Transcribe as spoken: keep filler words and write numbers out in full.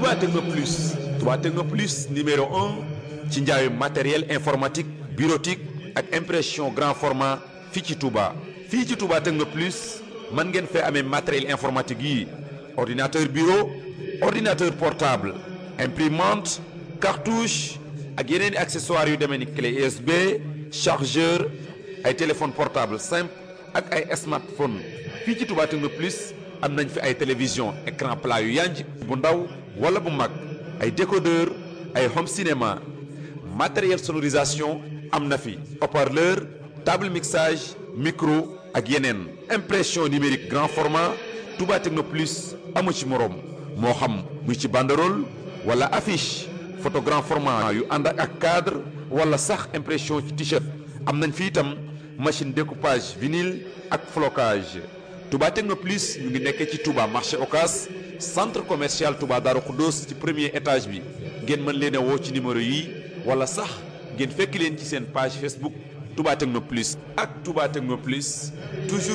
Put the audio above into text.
Touba Techno Plus Touba Techno Plus numéro un ci njaayu matériel informatique bureautique ak impression grand format fii ci Touba. fii ci Touba Techno Plus mën ngeen fee amee matériel informatique yi ordinateur bureau ordinateur portable imprimante cartouche ak yeneen i accessoires yu demee ni clé U S B chargeur ay téléphone portable simple ak ay smartphone fii ci Touba Techno Plus am nañ fi ay télévision écran plat yu yanj bu ndaw wala bu mag ay décodeur ay home cinéma matériel sonorisation am na fi haut-parleur table mixage micro ak yeneen impression numérique grand format Touba Techno Plus amu ci moroom moo xam muy ci banderole wala affiche photo grand format yu ànd ak cadre wala sax impression ci t-shirt am nañ fi itam machine découpage vinyle ak flocage Touba Techno Plus ñu ngi nekkee ci Touba marché Ocas centre commercial Touba Darou Khoudoss ci premier étage bi ngeen mën leen a woo ci numéro yi wala sax ngeen fekk leen ci seen page Facebook Touba Techno Plus ak Touba Techno Plus toujours